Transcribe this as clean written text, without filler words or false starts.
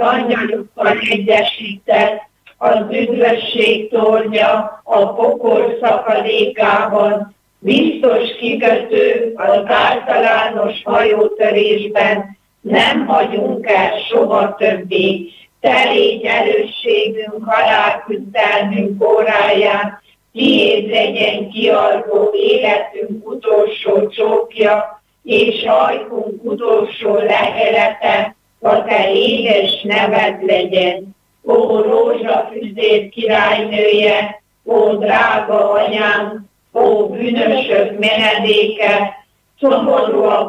Angyalokkal egyesített, az üdvösség tornya a pokol szakadékában, biztos kikötő az általános hajótörésben, nem hagyunk el soha többé, te légy erősségünk, halálküzdelmünk óráján, tiéd legyen kialvó életünk utolsó csókja, és ajkunk utolsó lehelete, a te édes neved legyen. Ó, rózsafüzér királynője, ó, drága anyám, ó, bűnösök menedéke, szomorúak